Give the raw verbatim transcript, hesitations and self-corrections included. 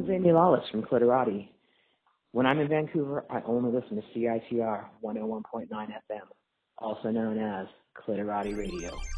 is Amy Lawless from Clitorati. When I'm in Vancouver, I only listen to C I T R one oh one point nine F M, also known as Clitorati Radio.